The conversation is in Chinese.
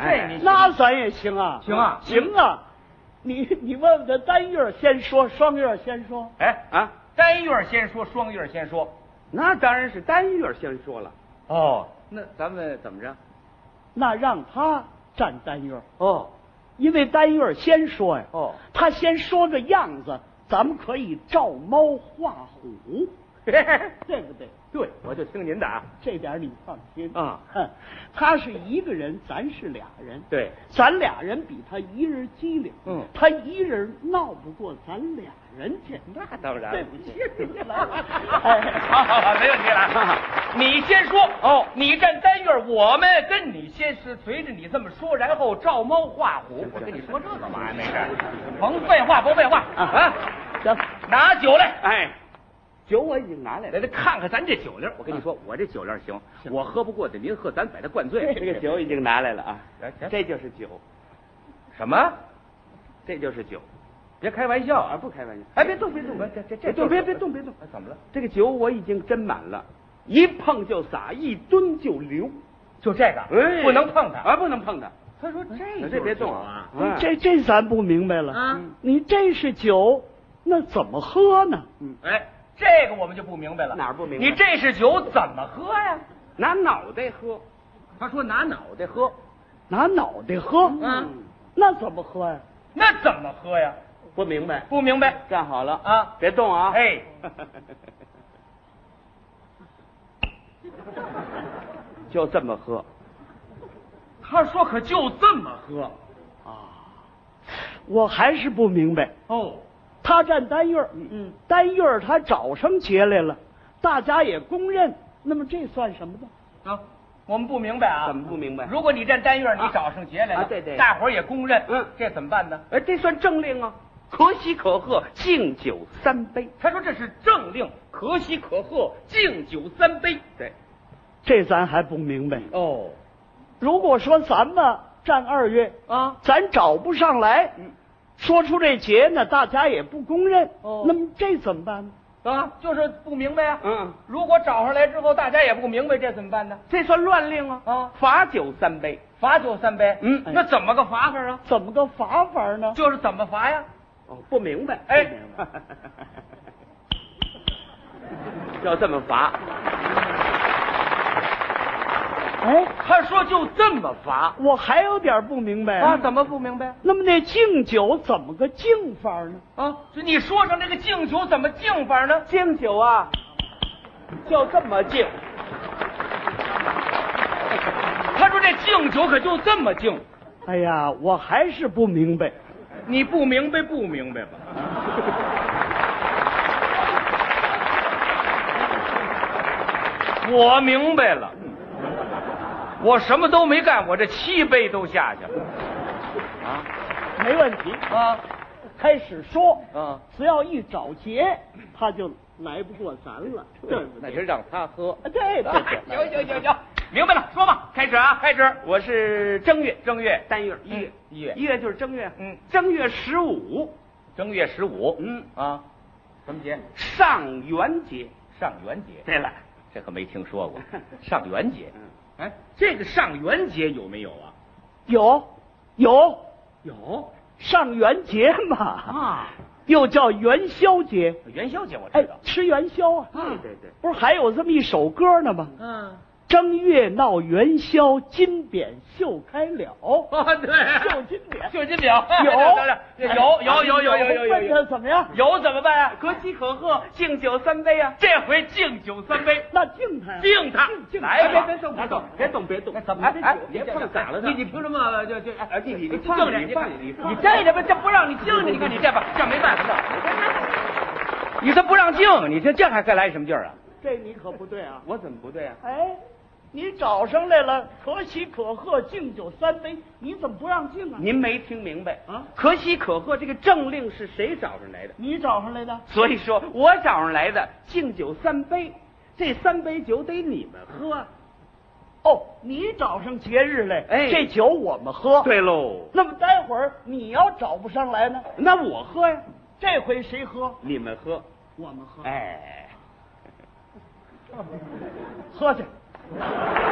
这你那咱也行啊， 行啊， 行啊。你问问他单月先说，双月先说。 哎啊，单月先说，双月先说。 那当然是单月先说了。 哦，那咱们怎么着？ 那让他占单月。 哦， 因为单月先说呀。 哦， 他先说个样子，咱们可以照猫画虎，对不对？ 对，我就听您的啊。 这点你放心啊。 他是一个人，咱是俩人。 对， 咱俩人比他一人机灵。他一人闹不过咱俩人去。 那当然。 对不起。 好，没问题了。你先说哦，你站单月，我们跟你先是随着你这么说，然后照猫画虎。我跟你说这干嘛呀？没事，甭废话，甭废话啊！ 行， 拿酒来。 哎。酒我已经拿来了， 来看看咱这酒量。我跟你说，我这酒量行，我喝不过的您喝，咱把它灌醉。 这个酒已经拿来了啊，这就是酒。 什么？ 这就是酒， 别开玩笑啊！ 不开玩笑。 哎，别动，别动， 别动。 怎么了？ 这个酒我已经斟满了，一碰就洒，一吨就流。 就这个，不能碰它啊，不能碰它。 他说这别动啊！ 这咱不明白了啊！你这是酒，那怎么喝呢？ 哎。这个我们就不明白了。 哪儿不明白？ 你这是酒怎么喝呀？ 拿脑袋喝。 他说拿脑袋喝， 拿脑袋喝。那怎么喝呀？ 那怎么喝呀？ 不明白， 不明白。 站好了啊， 别动啊！ 哎， 就这么喝。 他说可就这么喝啊！我还是不明白。 哦。 他占单月，单月他找上节来了，大家也公认，那么这算什么呢？ 啊，我们不明白啊。 怎么不明白？ 如果你占单月，你找上节来了， 对， 大伙儿也公认，这怎么办呢？ 这算政令啊，可喜可贺，敬酒3杯。 他说这是政令，可喜可贺，敬酒3杯。 对， 这咱还不明白哦。 如果说咱们占2月啊， 咱找不上来。说出这节呢，大家也不公认。那么这怎么办呢？ 啊，就是不明白啊。如果找上来之后，大家也不明白，这怎么办呢？ 这算乱令啊！ 啊， 罚酒3杯， 罚酒3杯。那怎么个罚法啊？ 怎么个罚法呢？ 就是怎么罚呀？ 哦，不明白。 哎， 要这么罚。 哎， 他说就这么罚， 我还有点不明白啊！怎么不明白？ 那么那敬酒怎么个敬法呢？ 啊，你说上这个敬酒怎么敬法呢？ 敬酒啊，就这么敬。 他说这敬酒可就这么敬。 哎呀，我还是不明白。 你不明白不明白吧？我明白了。我什么都没干，我这7杯都下去了。 啊，没问题啊。 开始说啊， 只要一找节，他就来不过咱了。对不对？ 那是让他喝。 对。 行，明白了，说吧，开始啊，开始。 我是正月，单月 1 月就是正月。正月15， 正月15。啊，什么节？ 上元节。 上元节。 对了， 这可没听说过。上元节。哎，这个上元节有没有啊？ 有上元节嘛啊， 又叫元宵节。 元宵节我知道， 吃元宵啊。 对， 不是还有这么一首歌呢吗？正月闹元宵，金匾绣开了。 啊，对， 绣金匾， 绣金匾有， 怎么样？ 有怎么办啊？ 可喜可贺，敬酒3杯啊！ 这回敬酒3杯， 那敬他呀， 敬他，来吧， 别动， 怎么？哎， 别碰洒了他！ 你凭什么就你敬着你这不让你敬着，你看你这没办法的，你这不让敬，你这还该来什么劲儿啊？ 这你可不对啊！ 我怎么不对啊？ 哎，你找上来了，可喜可贺，敬酒3杯，你怎么不让敬啊？ 您没听明白啊？ 可喜可贺这个政令是谁找上来的？ 你找上来的。 所以说我找上来的敬酒3杯，这3杯酒得你们喝。 哦，你找上节日来， 哎， 这酒我们喝。 对喽。 那么待会儿你要找不上来呢？ 那我喝呀。 这回谁喝？ 你们喝。 我们喝。 哎。 喝去。